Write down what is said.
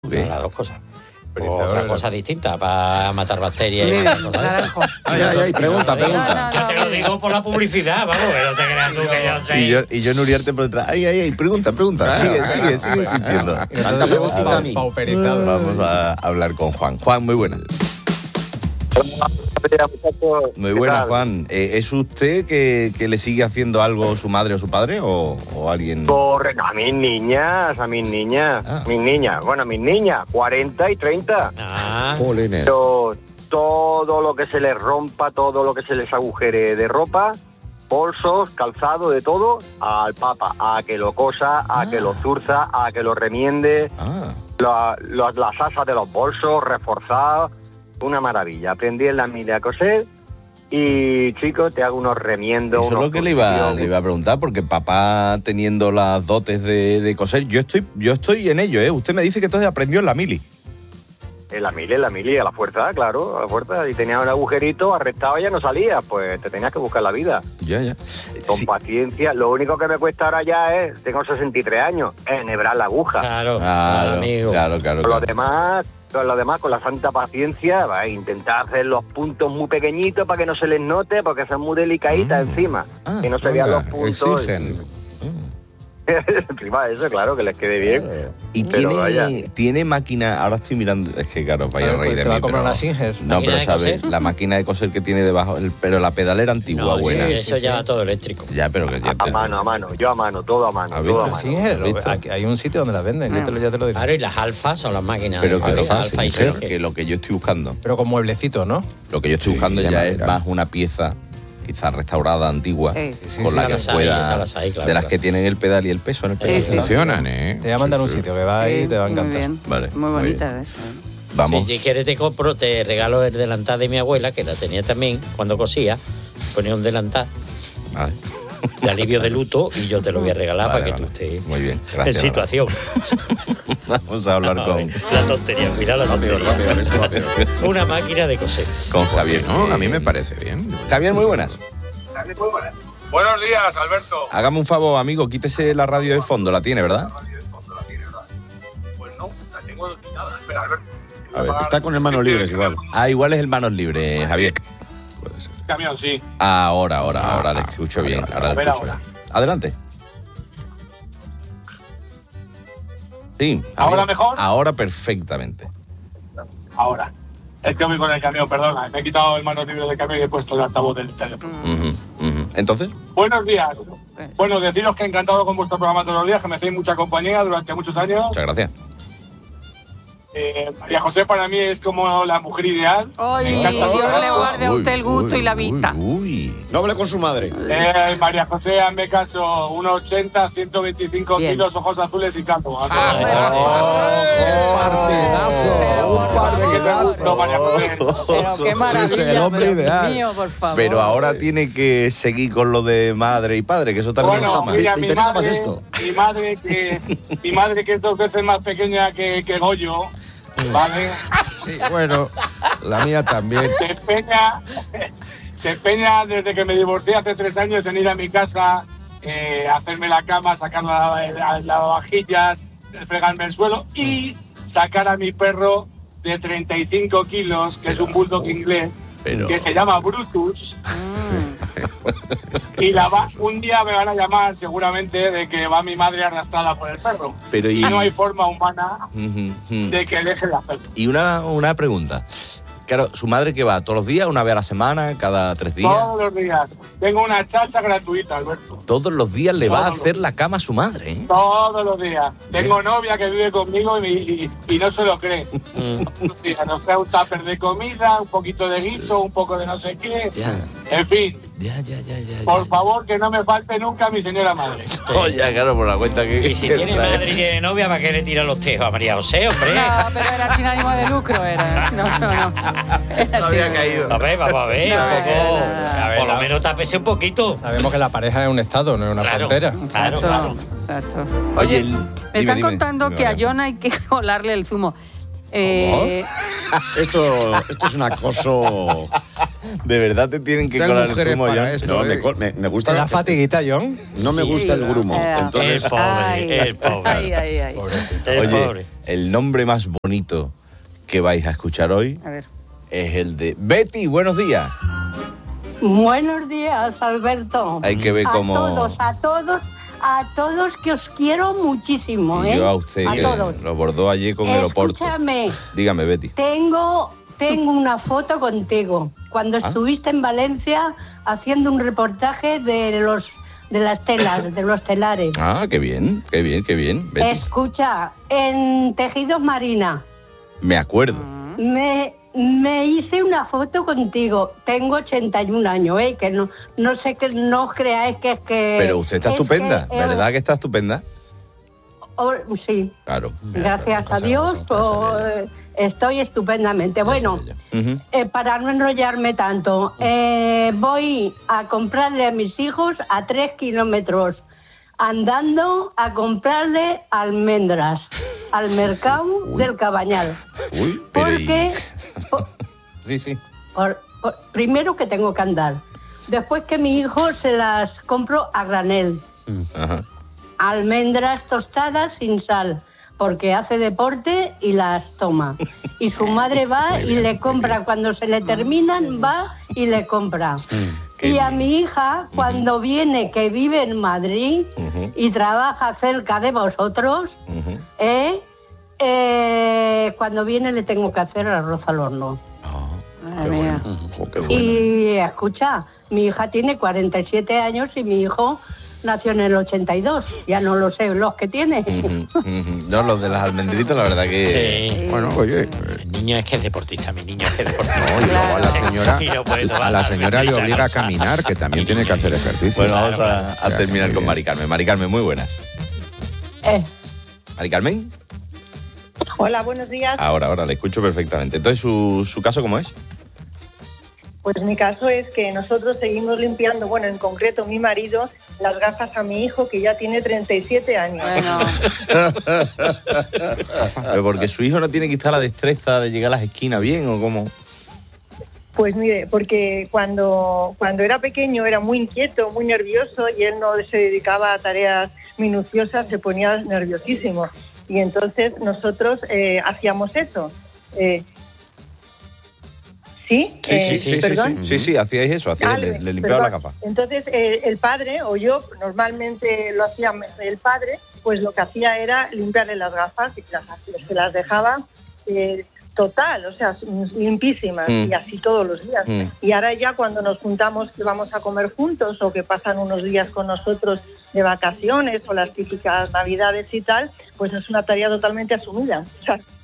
qué? Las dos cosas. Otra cosa distinta para matar bacterias y cosas de esas. Ay, pregunta. Yo te lo digo por la publicidad, vamos, que no te creas tú que yo sé. Y yo Nuriarte por detrás. Ay, pregunta. Sigue insistiendo. Tanta preguntita a mí. Vamos a hablar con Juan. Juan, muy buena. Muy buena, Juan. ¿Es usted que le sigue haciendo algo su madre o su padre o alguien? Correcto, a mis niñas. Mis niñas, 40 y 30. Jolines. Todo lo que se les rompa, todo lo que se les agujere de ropa, bolsos, calzado, de todo, al papa, a que lo cosa, a que lo zurza, a que lo remiende, las asas de los bolsos, reforzados, una maravilla. Aprendí en la mili a coser y, chicos, te hago unos remiendos. Eso es lo que le iba a preguntar, porque papá teniendo las dotes de coser, yo estoy en ello, ¿eh? Usted me dice que entonces aprendió en la mili. En la mili, a la fuerza, claro, a la fuerza. Y tenía un agujerito, arrestado y ya no salía, pues te tenías que buscar la vida. Ya. Con paciencia. Lo único que me cuesta ahora ya tengo 63 años, enhebrar la aguja. Claro, amigo. Claro. Con lo demás, con la santa paciencia, va a intentar hacer los puntos muy pequeñitos para que no se les note, porque son muy delicaditas encima. Que no se vean los puntos. Exigen. Encima de eso, claro, que les quede bien. Y tiene máquina, ahora estoy mirando, es que claro, vaya rey de mí. Te va a comprar una Singer. No, pero sabes, la máquina de coser que tiene debajo, pero la pedalera antigua, buena. Sí, eso ya va todo eléctrico. Ya, pero que ya a mano, yo a mano, todo a mano. ¿Has visto? Todo a mano. Singer, hay un sitio donde las venden, ya te lo digo. Claro, y las alfas son las máquinas. Pero que alfa y Singer. que lo que yo estoy buscando. Pero con mueblecitos, ¿no? Lo que yo estoy buscando ya es más una pieza quizás restaurada, antigua, con la que pueda, de las que tienen el pedal y el peso en el pedal. Funcionan, ¿eh? Te voy a mandar un sitio que va ahí y te va a encantar. Muy bien. Vale, muy bonita eso. Vamos. Si quieres te regalo el delantal de mi abuela, que la tenía también cuando cosía. Ponía un delantal Vale. de alivio de luto y yo te lo voy a regalar para que tú estés muy bien, gracias, en situación. Vamos a hablar con... La tontería, cuidado la tontería. Una máquina de coser. Con Javier. No, a mí me parece bien. Javier, muy buenas. Buenos días, Alberto. Hágame un favor, amigo, quítese la radio de fondo, la tiene, ¿verdad? Pues no, la tengo quitada. Espera, Alberto. A ver, Está con el manos libres igual. Igual es el manos libres, Javier. Puede ser. Camión, sí. Ahora le escucho bien. Ahora le escucho bien. Adelante. Sí. ¿Ahora mejor? Ahora perfectamente. Ahora. Es que voy con el camión, perdona. Me he quitado el manos libres del camión y he puesto el altavoz del teléfono. Entonces, Buenos días. Bueno, deciros que encantado con vuestro programa todos los días, que me hacéis mucha compañía durante muchos años. muchas gracias. María José para mí es como la mujer ideal. Ay, Me encanta Dios todo. le guarde a usted el gusto y la vista. No hable con su madre. María José, hazme caso, 1,80, 125 Bien. kilos, ojos azules y calvo. Un partidazo. No, María José. Pero qué maravilla. Sí, el hombre pero, Dios ideal. mío, por favor. Pero ahora tiene que seguir con lo de madre y padre, que eso también Bueno, nos ama. mira, ¿Te mi interesa más madre, esto? mi madre que es 2 veces más pequeña que Goyo, ¿vale? Sí, bueno, la mía también. Se empeña desde que me divorcié hace 3 años en ir a mi casa, hacerme la cama, sacar las lavavajillas, fregarme el suelo y sacar a mi perro de 35 kilos, que es un bulldog inglés, que se llama Brutus. Y un día me van a llamar seguramente de que va mi madre arrastrada por el perro. Pero y no hay forma humana de que deje de hacerlo. Y una pregunta. Claro, ¿su madre que va? ¿Todos los días? ¿Una vez a la semana? ¿Cada 3 días? Todos los días. Tengo una chacha gratuita, Alberto. Todos los días le va a Todos hacer la cama a su madre, ¿eh? Todos los días. Tengo novia que vive conmigo y no se lo cree. Nos trae un tupper de comida, un poquito de guiso, un poco de no sé qué. Ya. En fin. Ya. Por favor, que no me falte nunca mi señora madre. Ya, claro, por la cuenta que... Y si tiene madre y tiene novia, ¿para qué le tira los tejos a María José, hombre? No, pero era sin ánimo de lucro, era. No. No había caído. A ver, vamos a ver, No, un poco. no. Por lo menos tápese un poquito. Sabemos que la pareja es un estado, no es una Claro. frontera. Claro. Exacto. Oye, Me dime. están contando que a John hay que colarle el zumo. Esto es un acoso ¿De verdad te tienen que colar el zumo, John? No, me gusta. ¿Te da fatiguita, John? No me gusta el grumo. Entonces, El pobre. Ay. Oye, el nombre más bonito que vais a escuchar hoy es el de Betty. Buenos días. Buenos días, Alberto. Hay que ver cómo... A todos que os quiero muchísimo, Y yo a usted, a que todos. lo bordó allí con el Oporto. Escúchame. Dígame, Betty. Tengo una foto contigo. Cuando estuviste en Valencia haciendo un reportaje de las telas, de los telares. Ah, qué bien, Betty. Escucha, en Tejidos Marina. Me acuerdo. Me hice una foto contigo. Tengo 81 años, que no sé, que no os creáis que es que... Pero usted está estupenda, ¿verdad que está estupenda? Sí. Claro. Gracias a Dios, estoy estupendamente. Bueno, para no enrollarme tanto, voy a comprarle a mis hijos a 3 kilómetros andando a comprarle almendras al mercado del Cabañal. Uy, pero porque sí. Primero que tengo que andar, después que mi hijo se las compro a granel. Ajá. Almendras tostadas sin sal, porque hace deporte y las toma. Y su madre va y le compra, cuando se le terminan, va y le compra. Y a mi hija, cuando viene, que vive en Madrid y trabaja cerca de vosotros, cuando viene le tengo que hacer arroz al horno. Qué bueno. Qué bueno. Y escucha, mi hija tiene 47 años y mi hijo nació en el 82. Ya no lo sé los que tiene. No, los de las almendritas, la verdad que... Sí. bueno, oye... El niño es que es deportista, mi niño es que es deportista. No, y luego a la señora le obliga a cosa. caminar, que también tiene que hacer ejercicio. Bueno, vamos a terminar con Mari Carmen. Mari Carmen, muy buenas. ¿Mari Carmen? Hola, buenos días. Ahora, le escucho perfectamente. Entonces, ¿su caso cómo es? Pues mi caso es que nosotros seguimos limpiando, bueno, en concreto mi marido, las gafas a mi hijo, que ya tiene 37 años. Bueno. Pero porque su hijo no tiene quizá la destreza de llegar a las esquinas bien, ¿o cómo? Pues mire, porque cuando era pequeño era muy inquieto, muy nervioso, y él no se dedicaba a tareas minuciosas, se ponía nerviosísimo. Y entonces nosotros hacíamos eso. ¿Sí? Sí, hacíais eso, le limpiaba la capa. Entonces, el padre, o yo, normalmente lo hacía el padre, pues lo que hacía era limpiarle las gafas y se las dejaba total, o sea, limpísimas, y así todos los días. Y ahora ya cuando nos juntamos, que vamos a comer juntos o que pasan unos días con nosotros de vacaciones o las típicas navidades y tal, pues es una tarea totalmente asumida. O sea,